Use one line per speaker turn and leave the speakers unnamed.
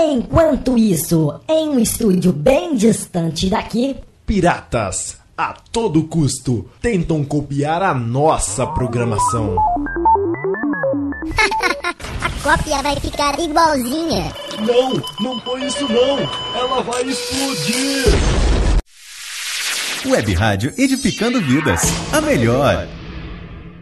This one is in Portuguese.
Enquanto isso, em um estúdio bem distante daqui,
piratas, a todo custo, tentam copiar a nossa programação.
A cópia vai ficar igualzinha.
Não põe isso não! Ela vai explodir!
Web Rádio Edificando Vidas, a melhor.